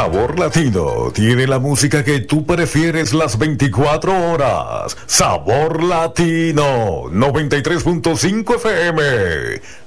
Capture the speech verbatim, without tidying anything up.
Sabor Latino tiene la música que tú prefieres las veinticuatro horas. Sabor Latino noventa y tres punto cinco F M.